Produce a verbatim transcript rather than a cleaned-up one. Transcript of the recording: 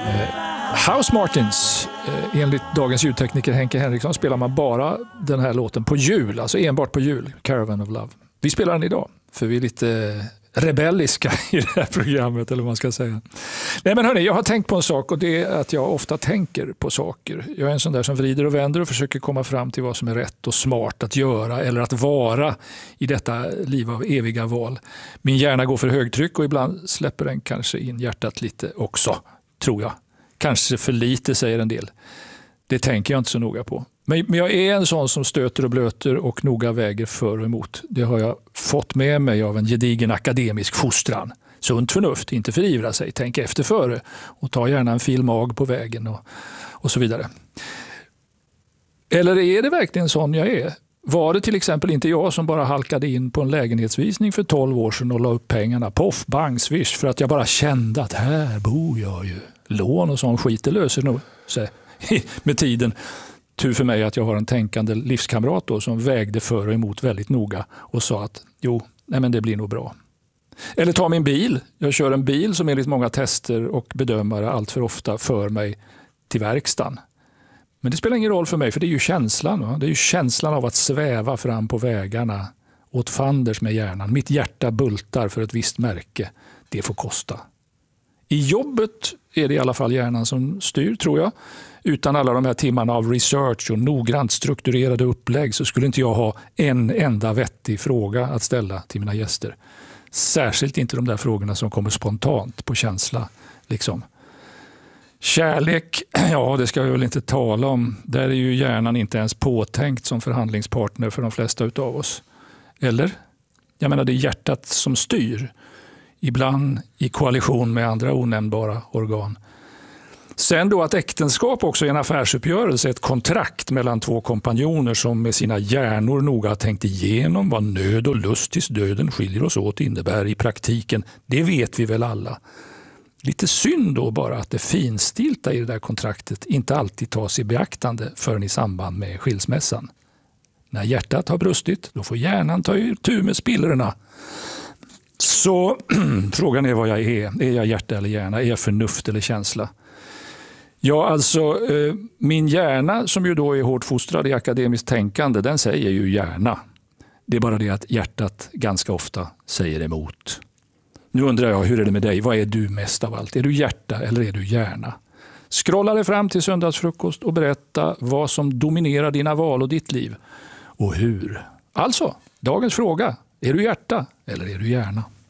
House Martins, eh, enligt dagens ljudtekniker Henke Henriksson spelar man bara den här låten på jul, alltså enbart på jul, Caravan of Love. Vi spelar den idag för vi är lite rebelliska i det här programmet, eller vad man ska säga. Nej men hörni, jag har tänkt på en sak, och det är att jag ofta tänker på saker. Jag är en sån där som vrider och vänder och försöker komma fram till vad som är rätt och smart att göra eller att vara i detta liv av eviga val. Min hjärna går för högtryck och ibland släpper den kanske in hjärtat lite också, tror jag. Kanske för lite, säger en del. Det tänker jag inte så noga på. Men, men jag är en sån som stöter och blöter och noga väger för och emot. Det har jag fått med mig av en gedigen akademisk fostran. Sunt förnuft, inte förivra sig, tänk efter före och ta gärna en fil mag på vägen och, och så vidare. Eller är det verkligen sån jag är? Var det till exempel inte jag som bara halkade in på en lägenhetsvisning för tolv år sedan och la upp pengarna, poff, bang, swish, för att jag bara kände att här bor jag ju. Lån och sån skit, det löser nog sig med tiden. Tur för mig att jag har en tänkande livskamrat då, som vägde för och emot väldigt noga och sa att jo, nej men det blir nog bra. Eller ta min bil. Jag kör en bil som enligt många tester och bedömare allt för ofta för mig till verkstaden. Men det spelar ingen roll för mig, för det är ju känslan. Va? Det är ju känslan av att sväva fram på vägarna åt fanders med hjärnan. Mitt hjärta bultar för ett visst märke. Det får kosta. I jobbet är det i alla fall hjärnan som styr, tror jag. Utan alla de här timmarna av research och noggrant strukturerade upplägg så skulle inte jag ha en enda vettig fråga att ställa till mina gäster. Särskilt inte de där frågorna som kommer spontant på känsla. Liksom. Kärlek, ja det ska vi väl inte tala om. Där är ju hjärnan inte ens påtänkt som förhandlingspartner för de flesta utav oss. Eller? Jag menar det är hjärtat som styr. Ibland i koalition med andra onämnbara organ. Sen då att äktenskap också är en affärsuppgörelse, ett kontrakt mellan två kompanjoner som med sina hjärnor noga har tänkt igenom vad nöd och lust tills döden skiljer oss åt innebär i praktiken. Det vet vi väl alla. Lite synd då bara att det finstilta i det där kontraktet inte alltid tas i beaktande förrän i samband med skilsmässan. När hjärtat har brustit, då får hjärnan ta tur med spillrorna. Så frågan är vad jag är. Är jag hjärta eller hjärna? Är jag förnuft eller känsla? Ja, alltså eh, min hjärna som ju då är hårt fostrad i akademiskt tänkande, den säger ju hjärna. Det är bara det att hjärtat ganska ofta säger emot. Nu undrar jag, hur är det med dig? Vad är du mest av allt? Är du hjärta eller är du hjärna? Scrolla dig fram till söndagsfrukost och berätta vad som dominerar dina val och ditt liv. Och hur? Alltså, dagens fråga. Är du hjärta eller är du hjärna?